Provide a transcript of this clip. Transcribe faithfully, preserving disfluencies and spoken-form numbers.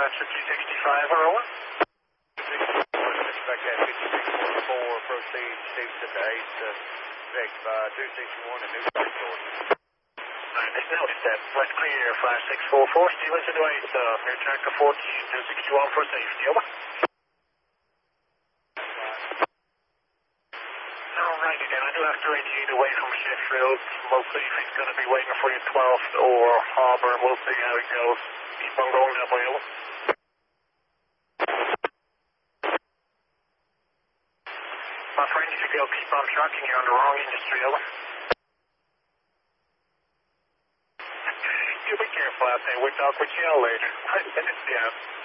Patrick two sixty-five, Rowan. Expect that fifty-six point four, proceed Stevenson to eight, uh, next by two sixty-one and New York Shore. Alright, this now is that West Clear five six four four, Stevenson to eight, uh, air tractor fourteen, two sixty-one for safety, over. Alrighty then, I do have to radiate away from Sheffield. We'll see if he's going to be waiting for you twelfth or Harbour. We'll see how it goes. Keep on rolling up, over. My friend, if you go keep on trucking, you're on the wrong industry, over. You be careful out there. We'll talk with you all later. Right, then it's down.